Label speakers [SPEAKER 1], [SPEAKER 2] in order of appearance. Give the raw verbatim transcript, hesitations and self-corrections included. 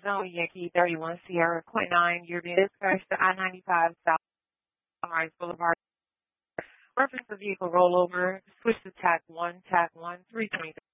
[SPEAKER 1] Zone Yankee thirty-one Sierra point nine. You're being dispatched to I ninety-five South Sunrise Boulevard. Reference the vehicle rollover. Switch to TAC one, TAC one, three twenty-three.